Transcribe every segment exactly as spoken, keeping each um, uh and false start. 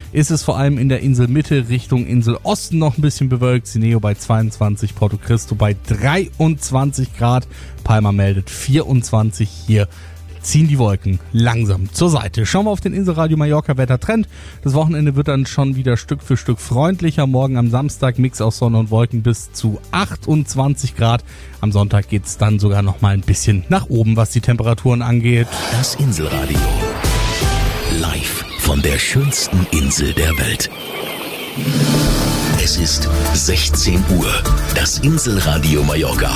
ist es vor allem in der Inselmitte Richtung Inselosten noch ein bisschen bewölkt. Sineo bei zweiundzwanzig, Porto Cristo bei dreiundzwanzig Grad. Palma meldet vierundzwanzig. Hier ziehen die Wolken langsam zur Seite. Schauen wir auf den Inselradio Mallorca Wettertrend. Das Wochenende wird dann schon wieder Stück für Stück freundlicher. Morgen am Samstag Mix aus Sonne und Wolken bis zu achtundzwanzig Grad. Am Sonntag geht es dann sogar noch mal ein bisschen nach oben, was die Temperaturen angeht. Das Inselradio. Live von der schönsten Insel der Welt. Es ist sechzehn Uhr. Das Inselradio Mallorca.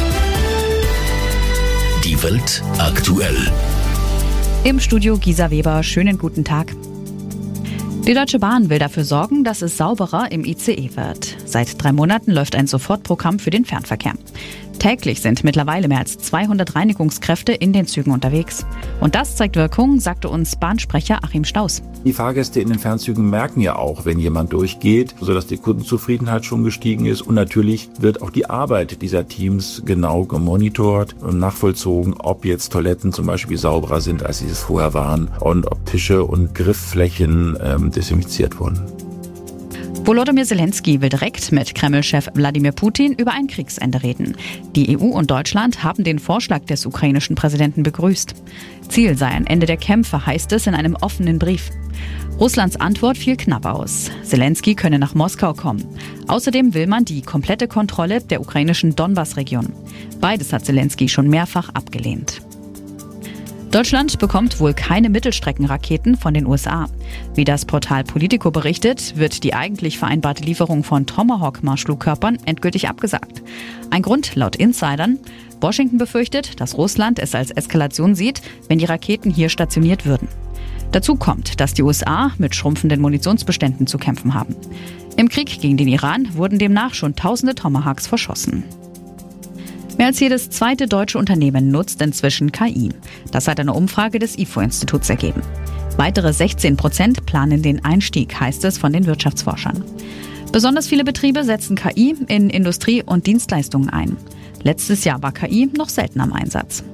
Die Welt aktuell. Im Studio Gisa Weber, schönen guten Tag. Die Deutsche Bahn will dafür sorgen, dass es sauberer im I C E wird. Seit drei Monaten läuft ein Sofortprogramm für den Fernverkehr. Täglich sind mittlerweile mehr als zweihundert Reinigungskräfte in den Zügen unterwegs. Und das zeigt Wirkung, sagte uns Bahnsprecher Achim Staus. Die Fahrgäste in den Fernzügen merken ja auch, wenn jemand durchgeht, sodass die Kundenzufriedenheit schon gestiegen ist. Und natürlich wird auch die Arbeit dieser Teams genau gemonitort und nachvollzogen, ob jetzt Toiletten zum Beispiel sauberer sind, als sie es vorher waren, und ob Tische und Griffflächen ähm, desinfiziert wurden. Volodymyr Zelensky will direkt mit Kreml-Chef Wladimir Putin über ein Kriegsende reden. Die E U und Deutschland haben den Vorschlag des ukrainischen Präsidenten begrüßt. Ziel sei ein Ende der Kämpfe, heißt es in einem offenen Brief. Russlands Antwort fiel knapp aus. Zelensky könne nach Moskau kommen. Außerdem will man die komplette Kontrolle der ukrainischen Donbass-Region. Beides hat Zelensky schon mehrfach abgelehnt. Deutschland bekommt wohl keine Mittelstreckenraketen von den U S A. Wie das Portal Politico berichtet, wird die eigentlich vereinbarte Lieferung von Tomahawk-Marschflugkörpern endgültig abgesagt. Ein Grund laut Insidern: Washington befürchtet, dass Russland es als Eskalation sieht, wenn die Raketen hier stationiert würden. Dazu kommt, dass die U S A mit schrumpfenden Munitionsbeständen zu kämpfen haben. Im Krieg gegen den Iran wurden demnach schon tausende Tomahawks verschossen. Mehr als jedes zweite deutsche Unternehmen nutzt inzwischen K I. Das hat eine Umfrage des I F O-Instituts ergeben. Weitere sechzehn Prozent planen den Einstieg, heißt es von den Wirtschaftsforschern. Besonders viele Betriebe setzen K I in Industrie und Dienstleistungen ein. Letztes Jahr war K I noch selten am Einsatz.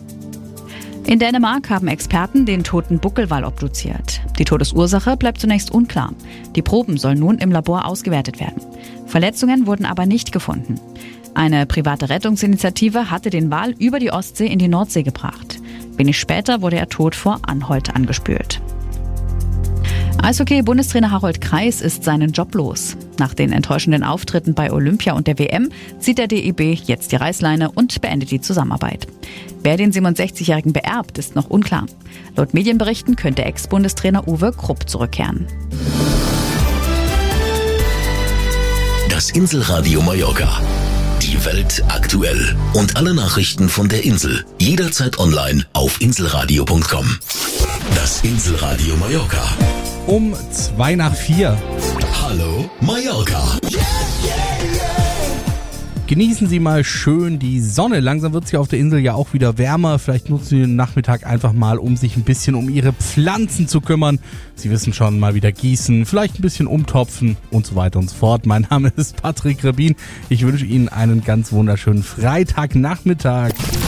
In Dänemark haben Experten den toten Buckelwal obduziert. Die Todesursache bleibt zunächst unklar. Die Proben sollen nun im Labor ausgewertet werden. Verletzungen wurden aber nicht gefunden. Eine private Rettungsinitiative hatte den Wal über die Ostsee in die Nordsee gebracht. Wenig später wurde er tot vor Anholt angespült. Eishockey-Bundestrainer Harold Kreis ist seinen Job los. Nach den enttäuschenden Auftritten bei Olympia und der W M zieht der D E B jetzt die Reißleine und beendet die Zusammenarbeit. Wer den siebenundsechzigjährigen beerbt, ist noch unklar. Laut Medienberichten könnte Ex-Bundestrainer Uwe Krupp zurückkehren. Das Inselradio Mallorca. Die Welt aktuell. Und alle Nachrichten von der Insel. Jederzeit online auf inselradio punkt com. Das Inselradio Mallorca. Um zwei nach vier. Hallo Mallorca. Genießen Sie mal schön die Sonne. Langsam wird es hier auf der Insel ja auch wieder wärmer. Vielleicht nutzen Sie den Nachmittag einfach mal, um sich ein bisschen um Ihre Pflanzen zu kümmern. Sie wissen schon, mal wieder gießen, vielleicht ein bisschen umtopfen und so weiter und so fort. Mein Name ist Patrick Rebin. Ich wünsche Ihnen einen ganz wunderschönen Freitagnachmittag.